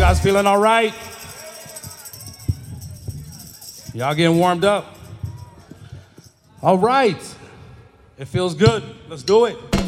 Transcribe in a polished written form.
guys feeling all right? Y'all getting warmed up? All right. It feels good. Let's do it.